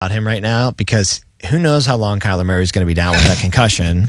about him right now because who knows how long Kyler Murray's going to be down with that concussion.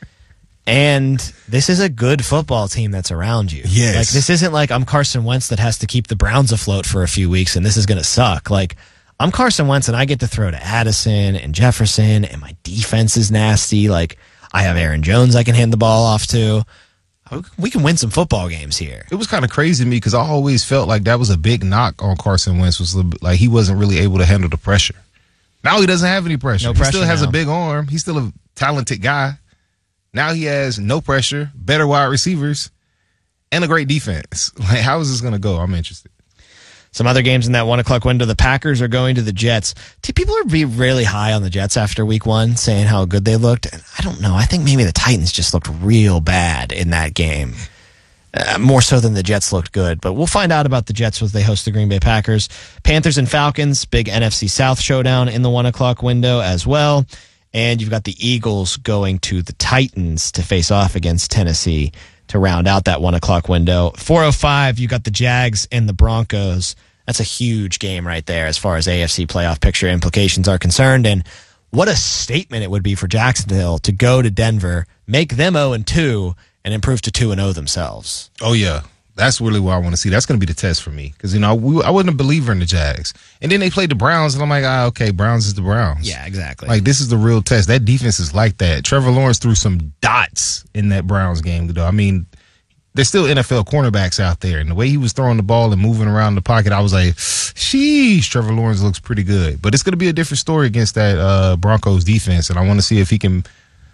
And this is a good football team that's around you. Yes. Like, this isn't like I'm Carson Wentz that has to keep the Browns afloat for a few weeks and this is going to suck. Like, I'm Carson Wentz and I get to throw to Addison and Jefferson and my defense is nasty. Like, I have Aaron Jones I can hand the ball off to. We can win some football games here. It was kind of crazy to me because I always felt like that was a big knock on Carson Wentz. Was like he wasn't really able to handle the pressure. Now he doesn't have any pressure. No pressure. He still has now. a big arm. He's still a talented guy. Now he has no pressure, better wide receivers, and a great defense. Like, how is this going to go? I'm interested. Some other games in that 1 o'clock window. The Packers are going to the Jets. People are being really high on the Jets after week 1, saying how good they looked. And I don't know. I think maybe the Titans just looked real bad in that game. More so than the Jets looked good. But we'll find out about the Jets as they host the Green Bay Packers. Panthers and Falcons, big NFC South showdown in the 1 o'clock window as well. And you've got the Eagles going to the Titans to face off against Tennessee to round out that 1 o'clock window. 4:05, you got the Jags and the Broncos. That's a huge game right there as far as AFC playoff picture implications are concerned. And what a statement it would be for Jacksonville to go to Denver, make them 0-2, and improve to 2-0 themselves. Oh, yeah. That's really what I want to see. That's going to be the test for me because, I wasn't a believer in the Jags. And then they played the Browns, and I'm like, okay, Browns is the Browns. Yeah, exactly. Like, this is the real test. That defense is like that. Trevor Lawrence threw some dots in that Browns game, though. I mean, there's still NFL cornerbacks out there. And the way he was throwing the ball and moving around the pocket, I was like, sheesh, Trevor Lawrence looks pretty good. But it's going to be a different story against that Broncos defense, and I want to see if he can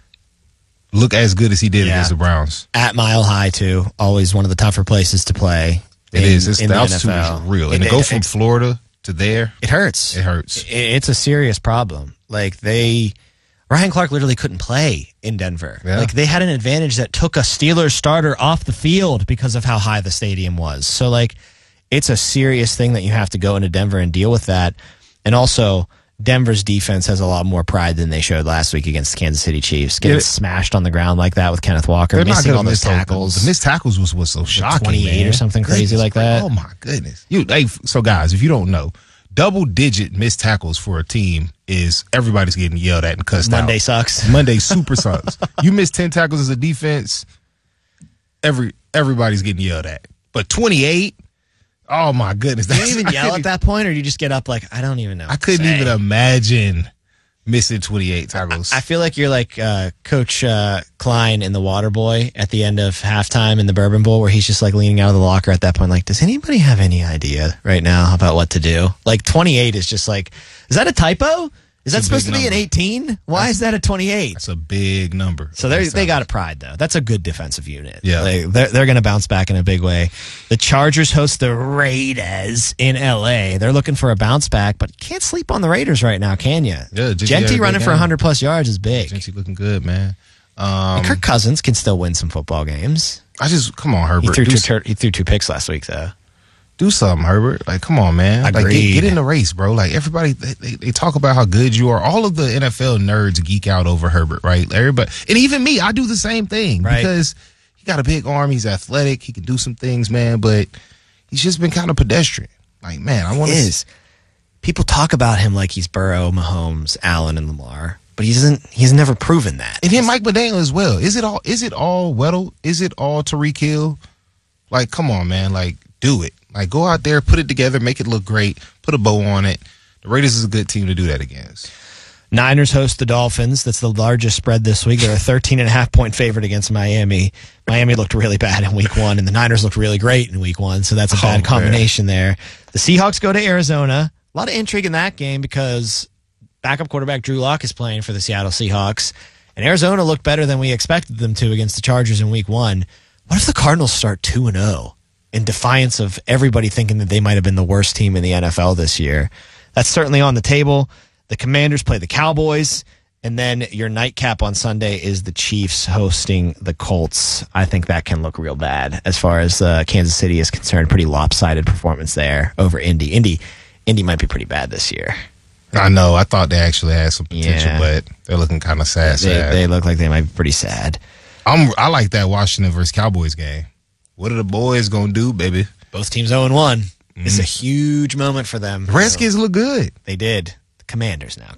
look as good as he did against the Browns. At Mile High, too. Always one of the tougher places to play. It is. It's in the the altitude NFL. is real. And to go from Florida to there, it hurts. It hurts. It's a serious problem. Like, Ryan Clark literally couldn't play in Denver. Yeah. Like, they had an advantage that took a Steelers starter off the field because of how high the stadium was. So, like, it's a serious thing that you have to go into Denver and deal with that. And also, Denver's defense has a lot more pride than they showed last week against the Kansas City Chiefs. Getting smashed on the ground like that with Kenneth Walker, missing all those tackles. The missed tackles was what's so shocking, 28 or something crazy like that. Oh, my goodness. So, guys, if you don't know, double-digit missed tackles for a team is everybody's getting yelled at and cussed out. Monday sucks. Monday super sucks. You miss 10 tackles as a defense, everybody's getting yelled at. But 28? Oh, my goodness. Do you even yell at that point, or do you just get up like, I don't even know? I couldn't even imagine missing 28 tackles. I feel like you're like Coach Klein in The Waterboy at the end of halftime in the Bourbon Bowl, where he's just like leaning out of the locker at that point, like, does anybody have any idea right now about what to do? Like, 28 is just like, is that a typo? Is that supposed to be an 18? Why is that a 28? That's a big number. So they got a pride, though. That's a good defensive unit. Yeah. They're going to bounce back in a big way. The Chargers host the Raiders in L.A. They're looking for a bounce back, but can't sleep on the Raiders right now, can you? Yeah, Genty running for 100-plus yards is big. Genty looking good, man. And Kirk Cousins can still win some football games. Come on, Herbert. He threw 2 picks last week, though. Do something, Herbert. Like, come on, man. Like, get in the race, bro. Like, everybody, they talk about how good you are. All of the NFL nerds geek out over Herbert, right? Everybody, and even me, I do the same thing because he got a big arm. He's athletic. He can do some things, man. But he's just been kind of pedestrian. Like, man, I want to. People talk about him like he's Burrow, Mahomes, Allen, and Lamar, but he's never proven that. And then Mike McDaniel as well. Is it all Weddle? Is it all Tyreek Hill? Like, come on, man. Like, do it. Like, go out there, put it together, make it look great, put a bow on it. The Raiders is a good team to do that against. Niners host the Dolphins. That's the largest spread this week. They're a 13.5-point favorite against Miami. Miami looked really bad in week 1, and the Niners looked really great in week 1, so that's a bad combination there. The Seahawks go to Arizona. A lot of intrigue in that game because backup quarterback Drew Lock is playing for the Seattle Seahawks, and Arizona looked better than we expected them to against the Chargers in week 1. What if the Cardinals start 2-0? In defiance of everybody thinking that they might have been the worst team in the NFL this year? That's certainly on the table. The Commanders play the Cowboys, and then your nightcap on Sunday is the Chiefs hosting the Colts. I think that can look real bad as far as Kansas City is concerned. Pretty lopsided performance there over Indy. Indy might be pretty bad this year. I know. I thought they actually had some potential, but they're looking kind of sad. They look like they might be pretty sad. I like that Washington versus Cowboys game. What are the boys going to do, baby? Both teams 0-1. It's a huge moment for them. The Redskins look good. They did. The Commanders now,